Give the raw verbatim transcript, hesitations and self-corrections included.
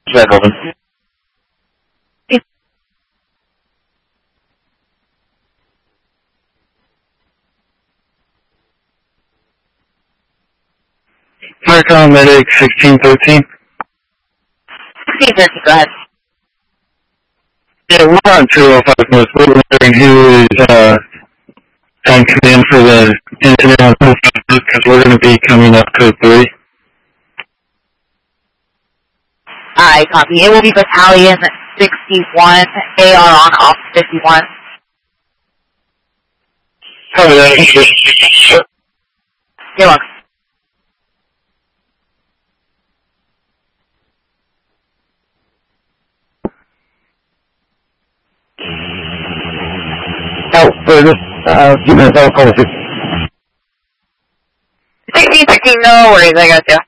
Back open. Marcom Medic sixteen thirteen. sixteen thirteen, go ahead. Yeah, we're on two oh five North. We're wondering who is uh, on command for the incident on two oh five North, because we're going to be coming up code three. I copy. It will be Battalion sixty-one. They are on off fifty-one. Copy that. You're welcome. Oh, for this, uh, few minutes, I'll call it. sixteen sixteen, no worries, I got you.